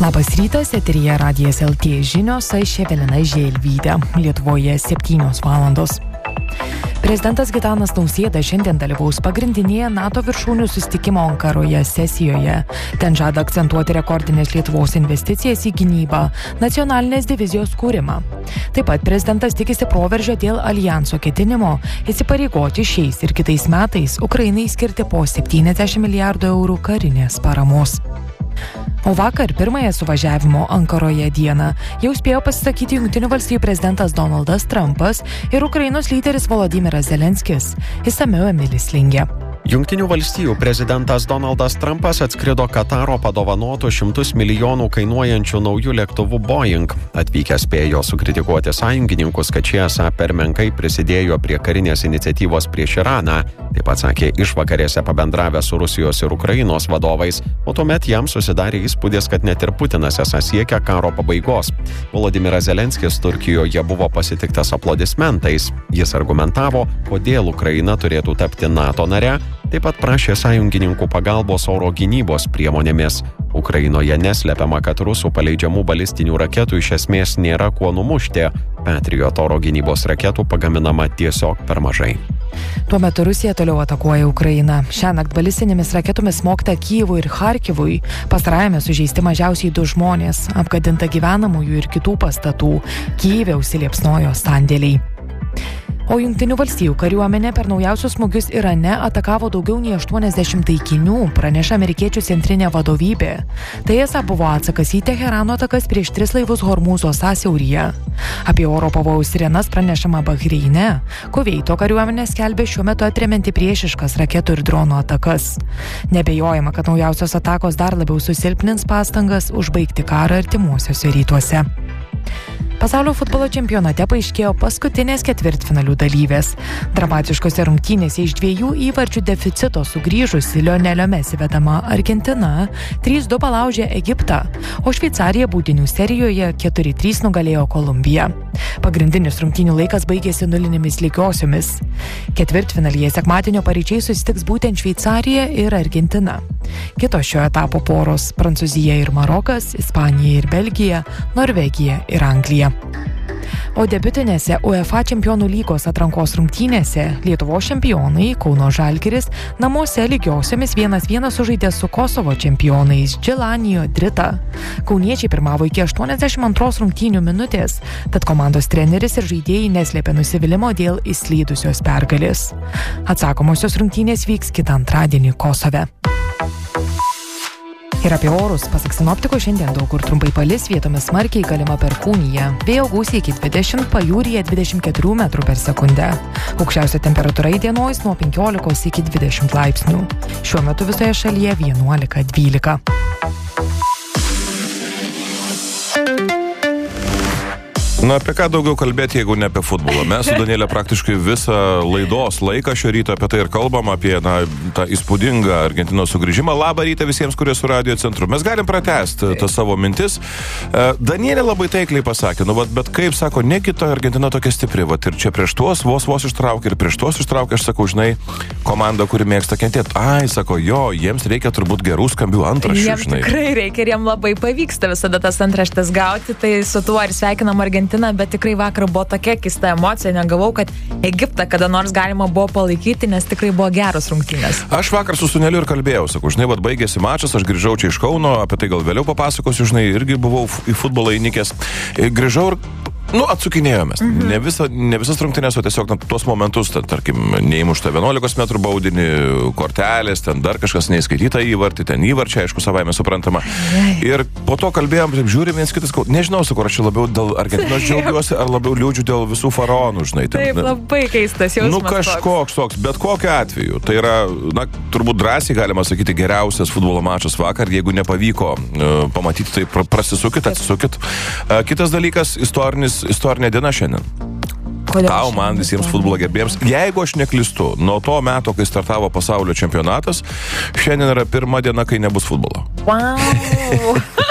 Labas rytas, eteryje Radijas LT žinios, aš Evelina Želvytė. Lietuvoje 7 valandos. Prezidentas Gitanas Nausėda šiandien dalyvaus pagrindinėje NATO viršūnių susitikimo Ankaroje sesijoje. Ten žada akcentuoti rekordinės Lietuvos investicijas į gynybą, nacionalinės divizijos kūrimą. Taip pat prezidentas tikisi proveržio dėl aljanso ketinimo įsipareigoti šiais ir kitais metais Ukrainai skirti po 70 milijardų eurų karinės paramos. O vakar pirmąją suvažiavimo Ankaroje dieną jau spėjo pasisakyti Jungtinių valstijų prezidentas Donaldas Trumpas ir Ukrainos lyderis Volodymyras Zelenskis. Išsamiau Emilis Lingė. Jungtinių valstijų prezidentas Donaldas Trumpas atskrido Kataro padovanotų 100 milijonų kainuojančių naujų lėktuvų Boeing. Atvykęs spėjo sukritikuoti sąjungininkus, kad šie esą per menkai prisidėjo prie karinės iniciatyvos prieš Iraną. Taip pat sakė išvakarėse pabendravę su Rusijos ir Ukrainos vadovais, o tuomet jam susidarė įspūdis, kad net ir Putinas esą siekia karo pabaigos. Volodymyras Zelenskis Turkijoje buvo pasitiktas aplodismentais. Jis argumentavo, kodėl Ukraina turėtų tapti NATO nare. Taip pat prašė sąjungininkų pagalbos oro gynybos priemonėmis. Ukrainoje neslepiama, kad rusų paleidžiamų balistinių raketų iš esmės nėra kuo numušti. Patriot oro gynybos raketų pagaminama tiesiog per mažai. Tuo metu Rusija toliau atakuoja Ukrainą. Šiąnakt balistinėmis raketomis smogta Kyjivui ir Charkivui. Pastarajame sužeisti mažiausiai 2 žmonės, apgadinta gyvenamųjų ir kitų pastatų. Kyjive užsiliepsnojo sandėliai. O Jungtinių valstijų kariuomenė per naujausius smūgius Irane atakavo daugiau nei 80 taikinių, praneša amerikiečių centrinė vadovybė. Tai esą buvo atsakas į Teherano atakas prieš 3 laivus Hormūzo sąsiauryje. Apie oro pavojaus sirenas pranešama Bahreine. Kuveito kariuomenė skelbė šiuo metu atremianti priešiškas raketų ir dronų atakas. Nebejojama, kad naujausios atakos dar labiau susilpnins pastangas užbaigti karą artimuosiuose rytuose. Pasaulio futbolo čempionate paaiškėjo paskutinės ketvirtfinalių dalyvės. Dramatiškose rungtynėse iš 2 įvarčių deficito sugrįžusi Lionelio Messi vedama Argentina 3-2 palaužė Egiptą, o Šveicarija baudinių serijoje 4-3 nugalėjo Kolumbiją. Pagrindinis rungtynių laikas baigėsi 0 lygiosiomis. Ketvirtfinalyje sekmadienio paryčiais susitiks būtent Šveicarija ir Argentina. Kitos šio etapo poros – Prancūzija ir Marokas, Ispanija ir Belgija, Norvegija ir Anglija. O debiutinėse UEFA čempionų lygos atrankos rungtynėse Lietuvos čempionai Kauno Žalgiris namuose lygiosiomis 1-1 sužaidė su Kosovo čempionais Džilanijo Drita. Kauniečiai pirmavo iki 82 rungtynių minutės, tad komandos treneris ir žaidėjai neslėpė nusivylimo dėl įslydusios pergalės. Atsakomosios rungtynės vyks kitą antradienį Kosove. Ir apie orus, pasak sinoptikų, šiandien daug kur trumpai palis, vietomis smarkiai galima perkūnija. Vėjo gūsiai iki 20, pajūryje 24 metrų per sekundę. Aukščiausia temperatūra įdienojus nuo 15 iki 20 laipsnių. Šiuo metu visoje šalyje 11-12. Na, apie ką daugiau kalbėti, jeigu ne apie futbolą. Mes su Danielė praktiškai visą laidos laiką šio ryto apie tai ir kalbam, apie tą įspūdingą Argentinos sugrįžimą. Labą rytą visiems, kurie su radio centru. Mes galim pratęsti tas savo mintis. Danielė labai taikliai pasakė, bet kaip sako, negi ta Argentina tokia stipri, ir čia prieš tuos vos ištraukė ir prieš tuos ištraukė, aš sakau, žinai, komanda, kuri mėgsta kentėti. Sako, jiems reikia turbūt gerų skambių antraščių, žinai. Jiems tikrai reikia ir jiems labai pavyksta visada tas antraštės gauti, tai su tuo ir sveikinam Argentiną. Bet tikrai vakar buvo tokia keista emocija, negavau, kad Egiptą kada nors galima buvo palaikyti, nes tikrai buvo geros rungtynės. Aš vakar su Suneliu ir kalbėjau, sakau, žinai, baigėsi mačas, aš grįžau čia iš Kauno, apie tai gal vėliau papasakosiu, žinai, irgi buvau į futbolą įnikęs. Grįžau ir atsukinėjomės. Ne visas rungtynės, o tiesiog tuos momentus, tarkim, neįmušta 11 metrų baudinį, kortelės, ten dar kažkas neįskaityta įvartį, ten įvarčiai, aišku, savaime suprantama. Ir po to kalbėjom, žiūrim viens kitas, nežinau, sakau, aš labai dėl Argentinos džiaugiuosi, ar labiau liūdžiu dėl visų faraonų, žinai. Taip, labai keistas jausmas. Kažkoks toks, bet kokiu atveju. Tai yra, turbūt drąsiai galima sakyti, geriausias futbolo mačas vakar, jeigu nepavyko pamatyti, tai prasisukit, atsisukit. Kitas dalykas, istorinė diena šiandien. Tau, man, visiems futbolo gerbėjams. Jeigu aš neklystu, nuo to meto, kai startavo pasaulio čempionatas, šiandien yra pirma diena, kai nebus futbolo. Wow!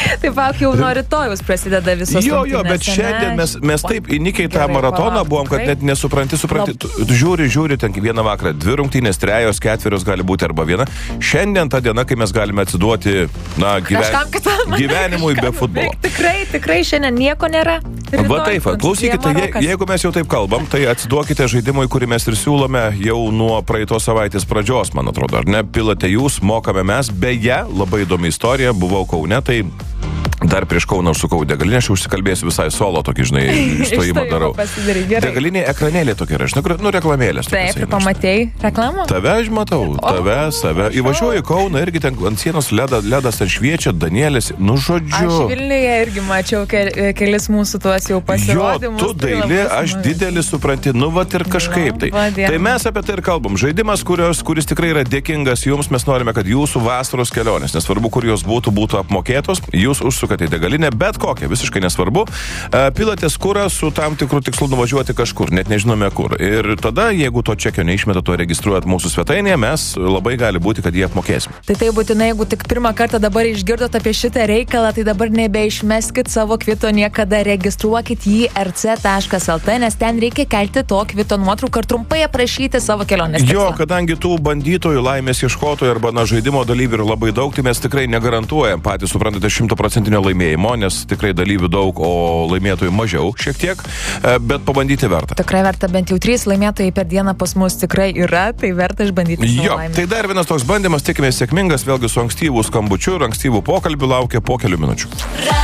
Taip, jau nuo rytojus prasideda visos Jo, bet šiandien mes taip įnikę į tą maratoną buvom, kad net nesupranti, žiūri, ten vieną vakarą 2 rungtynės, 3, 4 gali būti arba viena. Šiandien ta diena, kai mes galime atsiduoti, gyvenimui be futbolo. Tikrai šiandien nieko nėra. Va taip, klausykite, jeigu mes jau taip kalbam, tai atsiduokite žaidimui, kurį mes ir siūlome jau nuo praeitos savaitės pradžios, man atrodo, ar ne? Pilate jūs, mokame mes. Beje, labai įdomi istorija, buvau Kaune, tai dar prieš Kauną užsukau degalinę, aš užsikalbėsiu visai solo, tokį, žinai, išstojimą darau. Degalinė ekranėlė tokia yra, žinai, reklamėlės. Taip, ir pamatėjai reklamą? Tave aš matau, save. Įvažiuoju Kauną, irgi ten ant sienos ledas ten šviečia, Danielės, žodžiu. Aš Vilniuje irgi mačiau kelis mūsų tuos jau pasirodymus. Jo, tu daili, aš didelis, supranti, ir kažkaip tai. Tai mes apie tai ir kalbam. Žaidimas, kuris tikrai yra dėkingas jums, mes norime, kad jūsų vasaros kelionės, nesvarbu, kur jos būtų apmokėtos, jūs užsukate į degalinę, bet kokią, visiškai nesvarbu, pilatės kurą su tam tikru tikslu nuvažiuoti kažkur, net nežinome kur. Ir tada, jeigu to čekio neišmeta, to registruojat mūsų svetainėje, mes labai gali būti, kad jį apmokėsim. Tai būtinai, jeigu tik pirmą kartą dabar išgirdot apie šitą reikalą, tai dabar nebeišmeskit savo kvito niekada, registruokit jį rc.lt, nes ten reikia kelti to kvito nuotrauką ir trumpai aprašyti savo kelionės tikslą. Jo, kadangi tų bandytojų, laimės ieškotojų arba žaidimo dalyvių yra labai daug, tai mes tikrai negarantuojam patys, suprantate, 100% laimėjimo, nes tikrai dalyvių daug, o laimėtojų mažiau šiek tiek, bet pabandyti verta. Tikrai verta, bent jau 3 laimėtojai per dieną pas mus tikrai yra, tai verta išbandyti savo laimę. Tai dar vienas toks bandymas, tikimės sėkmingas, vėlgi su ankstyvų skambučiu ir ankstyvų pokalbių laukia po kelių minučių.